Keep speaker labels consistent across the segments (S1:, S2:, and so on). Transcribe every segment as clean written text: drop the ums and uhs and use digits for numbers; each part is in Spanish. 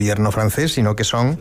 S1: gobierno francés, sino que son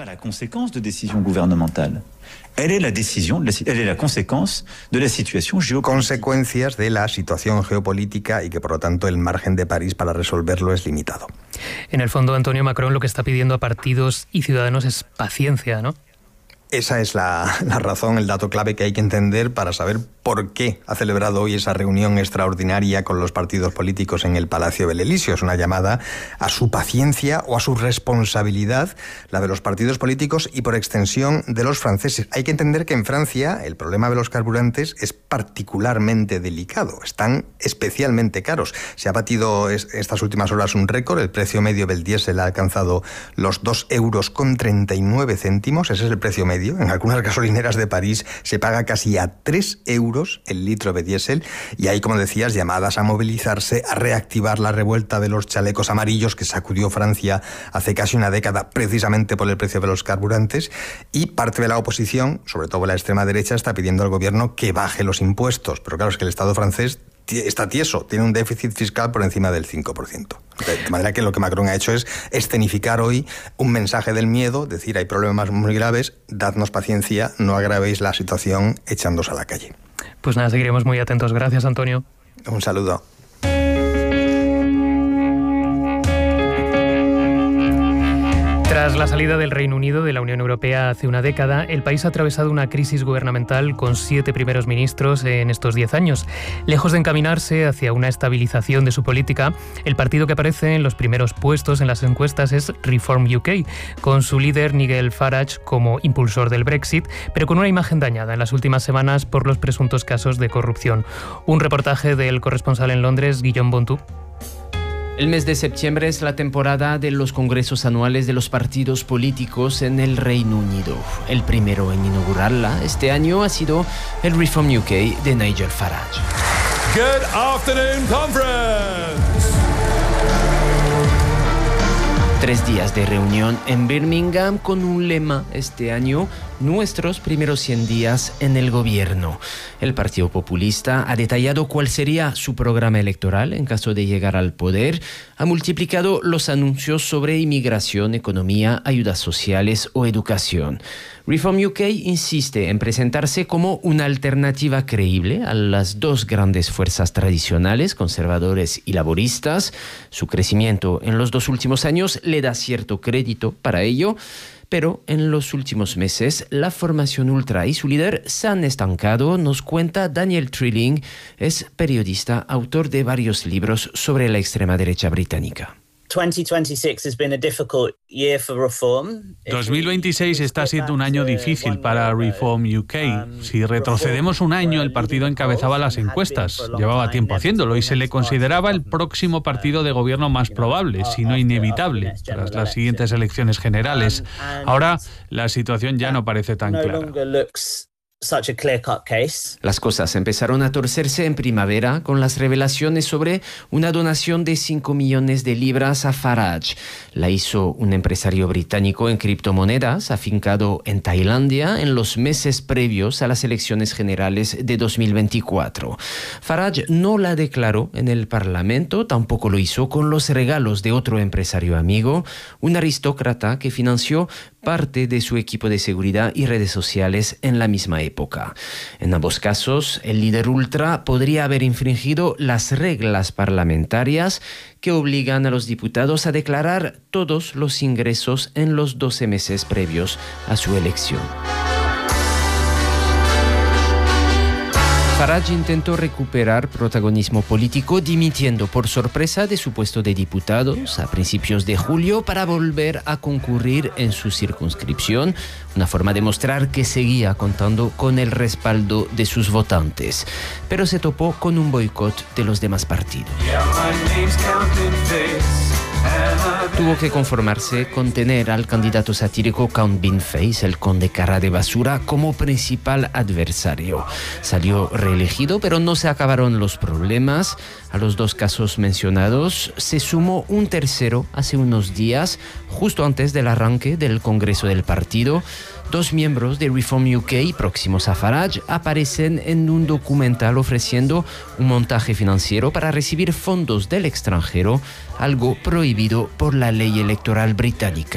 S1: consecuencias de la situación geopolítica y que por lo tanto el margen de París para resolverlo es limitado.
S2: En el fondo, Antonio Macron lo que está pidiendo a partidos y ciudadanos es paciencia, ¿no?
S1: Esa es la razón, el dato clave que hay que entender para saber por qué ha celebrado hoy esa reunión extraordinaria con los partidos políticos en el Palacio del Elíseo. Es una llamada a su paciencia o a su responsabilidad, la de los partidos políticos y por extensión de los franceses. Hay que entender que en Francia el problema de los carburantes es particularmente delicado, están especialmente caros. Se ha batido estas últimas horas un récord, el precio medio del diésel ha alcanzado los 2,39 €, ese es el precio medio. En algunas gasolineras de París se paga casi a 3 € el litro de diésel y hay, como decías, llamadas a movilizarse, a reactivar la revuelta de los chalecos amarillos que sacudió Francia hace casi una década precisamente por el precio de los carburantes, y parte de la oposición, sobre todo la extrema derecha, está pidiendo al gobierno que baje los impuestos. Pero claro, es que el Estado francés está tieso, tiene un déficit fiscal por encima del 5%. De manera que lo que Macron ha hecho es escenificar hoy un mensaje del miedo, decir hay problemas muy graves, dadnos paciencia, no agravéis la situación echándose a la calle.
S2: Pues nada, seguiremos muy atentos. Gracias, Antonio.
S1: Un saludo.
S2: Tras la salida del Reino Unido de la Unión Europea hace una década, el país ha atravesado una crisis gubernamental con 7 primeros ministros en estos 10 años. Lejos de encaminarse hacia una estabilización de su política, el partido que aparece en los primeros puestos en las encuestas es Reform UK, con su líder Nigel Farage como impulsor del Brexit, pero con una imagen dañada en las últimas semanas por los presuntos casos de corrupción. Un reportaje del corresponsal en Londres, Guillaume Bontou.
S3: El mes de septiembre es la temporada de los congresos anuales de los partidos políticos en el Reino Unido. El primero en inaugurarla este año ha sido el Reform UK de Nigel Farage.
S4: Good afternoon, conference.
S3: 3 días de reunión en Birmingham con un lema este año: nuestros primeros 100 días en el gobierno. El Partido Populista ha detallado cuál sería su programa electoral en caso de llegar al poder. Ha multiplicado los anuncios sobre inmigración, economía, ayudas sociales o educación. Reform UK insiste en presentarse como una alternativa creíble a las dos grandes fuerzas tradicionales, conservadores y laboristas. Su crecimiento en los 2 últimos años le da cierto crédito para ello, pero en los últimos meses la formación ultra y su líder se han estancado, nos cuenta Daniel Trilling, es periodista, autor de varios libros sobre la extrema derecha británica.
S5: 2026 está siendo un año difícil para Reform UK. Si retrocedemos un año, el partido encabezaba las encuestas. Llevaba tiempo haciéndolo y se le consideraba el próximo partido de gobierno más probable, si no inevitable, tras las siguientes elecciones generales. Ahora, la situación ya no parece tan clara.
S3: Las cosas empezaron a torcerse en primavera con las revelaciones sobre una donación de 5 millones de libras a Farage. La hizo un empresario británico en criptomonedas afincado en Tailandia en los meses previos a las elecciones generales de 2024. Farage no la declaró en el Parlamento, tampoco lo hizo con los regalos de otro empresario amigo, un aristócrata que financió parte de su equipo de seguridad y redes sociales en la misma época. En ambos casos, el líder ultra podría haber infringido las reglas parlamentarias que obligan a los diputados a declarar todos los ingresos en los 12 meses previos a su elección. Farage intentó recuperar protagonismo político dimitiendo por sorpresa de su puesto de diputados a principios de julio para volver a concurrir en su circunscripción, una forma de mostrar que seguía contando con el respaldo de sus votantes. Pero se topó con un boicot de los demás partidos. Tuvo que conformarse con tener al candidato satírico Count Beanface, el conde cara de basura, como principal adversario. Salió reelegido, pero no se acabaron los problemas. A los 2 casos mencionados se sumó un tercero hace unos días, justo antes del arranque del Congreso del partido. Dos miembros de Reform UK, próximos a Farage, aparecen en un documental ofreciendo un montaje financiero para recibir fondos del extranjero, algo prohibido por la ley electoral británica.